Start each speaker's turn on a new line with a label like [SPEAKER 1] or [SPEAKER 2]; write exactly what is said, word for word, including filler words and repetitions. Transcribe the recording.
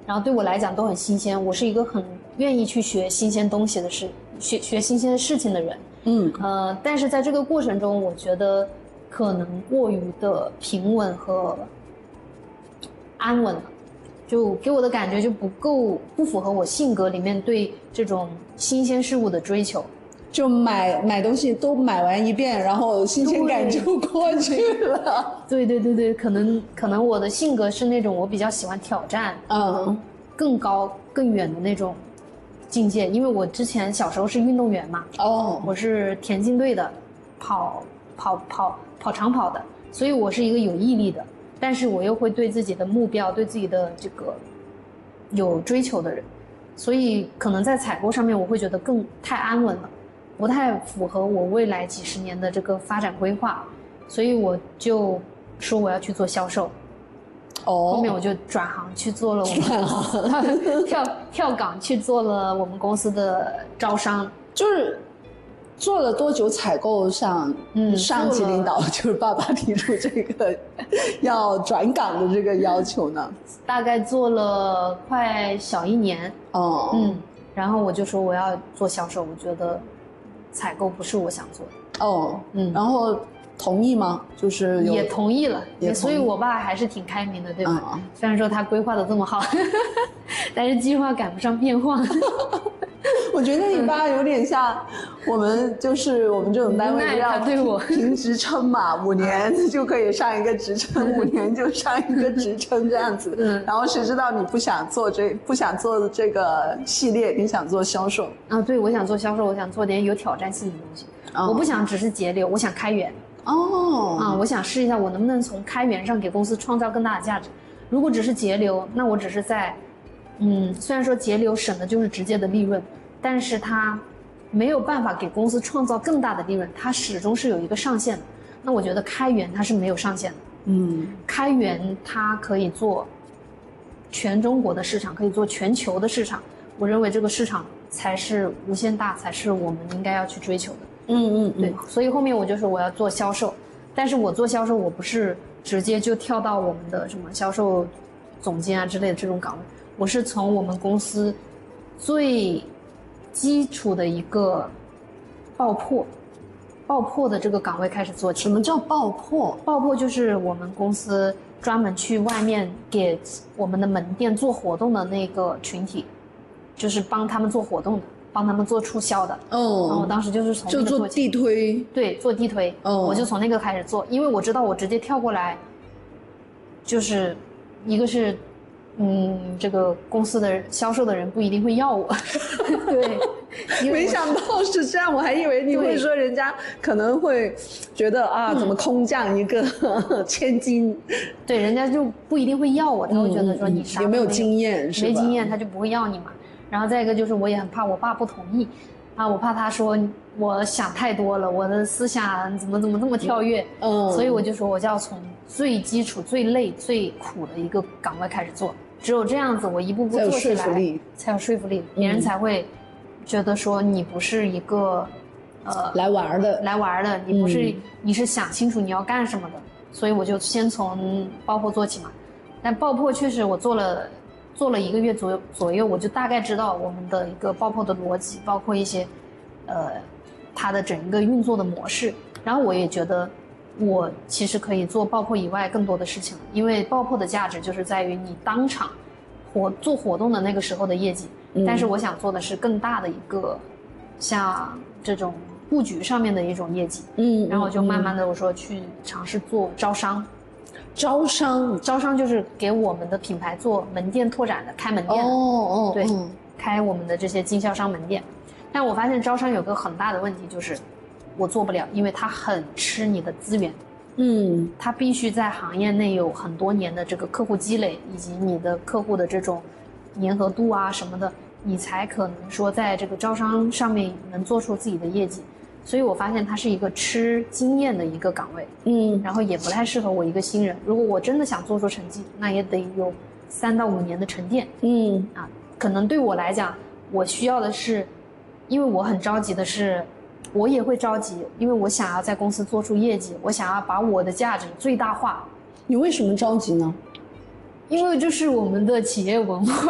[SPEAKER 1] 然后对我来讲都很新鲜。我是一个很愿意去学新鲜东西的事，学学新鲜的事情的人。
[SPEAKER 2] 嗯，
[SPEAKER 1] 呃，但是在这个过程中，我觉得可能过于的平稳和安稳了，就给我的感觉就不够，不符合我性格里面对这种新鲜事物的追求。
[SPEAKER 2] 就买买东西都买完一遍，然后新鲜感就过去了。
[SPEAKER 1] 对对对对，可能可能我的性格是那种我比较喜欢挑战，
[SPEAKER 2] 嗯，
[SPEAKER 1] 更高更远的那种境界。因为我之前小时候是运动员嘛，
[SPEAKER 2] 哦，
[SPEAKER 1] 我是田径队的，跑跑跑跑长跑的，所以我是一个有毅力的，但是我又会对自己的目标、对自己的这个有追求的人，所以可能在采购上面我会觉得更太安稳了。不太符合我未来几十年的这个发展规划，所以我就说我要去做销售。
[SPEAKER 2] 哦，
[SPEAKER 1] 后面我就转行去做了我们跳跳岗去做了我们公司的招商。
[SPEAKER 2] 就是做了多久采购上，嗯，上级领导就是爸爸提出这个要转岗的这个要求呢？
[SPEAKER 1] 大概做了快小一年。
[SPEAKER 2] 哦，
[SPEAKER 1] 嗯，然后我就说我要做销售，我觉得采购不是我想做的。
[SPEAKER 2] 哦，
[SPEAKER 1] 嗯，
[SPEAKER 2] 然后同意吗？就是有
[SPEAKER 1] 也同意了，
[SPEAKER 2] 也同意
[SPEAKER 1] 所以我爸还是挺开明的，对吧？
[SPEAKER 2] 嗯，
[SPEAKER 1] 虽然说他规划的这么好，但是计划赶不上变化。
[SPEAKER 2] 我觉得你爸有点像我们，就是我们这种单位要
[SPEAKER 1] 对我
[SPEAKER 2] 评职称嘛，五年就可以上一个职称，五年就上一个职称这样子。嗯，然后谁知道你不想做这不想做这个系列，你想做销售
[SPEAKER 1] 啊？对，我想做销售，我想做点有挑战性的东西。哦、我不想只是节流，我想开源。
[SPEAKER 2] 哦，
[SPEAKER 1] 啊，我想试一下，我能不能从开源上给公司创造更大的价值。如果只是节流，那我只是在，嗯，虽然说节流省的就是直接的利润，但是它没有办法给公司创造更大的利润，它始终是有一个上限的。那我觉得开源它是没有上限的。
[SPEAKER 2] 嗯，
[SPEAKER 1] 开源它可以做全中国的市场，可以做全球的市场。我认为这个市场才是无限大，才是我们应该要去追求的。
[SPEAKER 2] 嗯嗯嗯，
[SPEAKER 1] 对，所以后面我就说我要做销售，但是我做销售我不是直接就跳到我们的什么销售总监啊之类的这种岗位，我是从我们公司最基础的一个爆破爆破的这个岗位开始做起。
[SPEAKER 2] 什么叫爆破？
[SPEAKER 1] 爆破就是我们公司专门去外面给我们的门店做活动的那个群体，就是帮他们做活动的，帮他们做促销的。
[SPEAKER 2] 哦，
[SPEAKER 1] 然后我当时就是从那个
[SPEAKER 2] 就做地推，
[SPEAKER 1] 对，做地推。哦，我就从那个开始做，因为我知道我直接跳过来，就是一个是，嗯，这个公司的销售的人不一定会要我。对，
[SPEAKER 2] 没想到是这样，我还以为你会说人家可能会觉得啊，怎么空降一个千金？
[SPEAKER 1] 对，人家就不一定会要我，他会觉得说你啥
[SPEAKER 2] 有没有经验，是吧？
[SPEAKER 1] 没经验他就不会要你嘛。然后再一个就是我也很怕我爸不同意啊，我怕他说我想太多了，我的思想怎么怎么这么跳跃。嗯，所以我就说我就要从最基础、最累、最苦的一个岗位开始做，只有这样子我一步步做起来才有说服力，才有说服力，别人才会觉得说你不是一个呃
[SPEAKER 2] 来玩的，
[SPEAKER 1] 来玩的，你不是、嗯、你是想清楚你要干什么的。所以我就先从爆破做起嘛。但爆破确实我做了做了一个月左右左右，我就大概知道我们的一个爆破的逻辑，包括一些呃它的整一个运作的模式。然后我也觉得我其实可以做爆破以外更多的事情，因为爆破的价值就是在于你当场活做活动的那个时候的业绩。嗯、但是我想做的是更大的一个像这种布局上面的一种业绩。嗯，然后我就慢慢的我说去尝试做招商。
[SPEAKER 2] 招商，
[SPEAKER 1] 招商就是给我们的品牌做门店拓展的，开门店。哦哦，对、嗯，开我们的这些经销商门店。但我发现招商有个很大的问题，就是我做不了，因为它很吃你的资源。嗯，它必须在行业内有很多年的这个客户积累，以及你的客户的这种粘合度啊什么的，你才可能说在这个招商上面能做出自己的业绩。所以我发现它是一个吃经验的一个岗位，嗯，然后也不太适合我一个新人。如果我真的想做出成绩，那也得有三到五年的沉淀，嗯啊，可能对我来讲，我需要的是，因为我很着急的是，我也会着急，因为我想要在公司做出业绩，我想要把我的价值最大化。
[SPEAKER 2] 你为什么着急呢？
[SPEAKER 1] 因为这是我们的企业文化。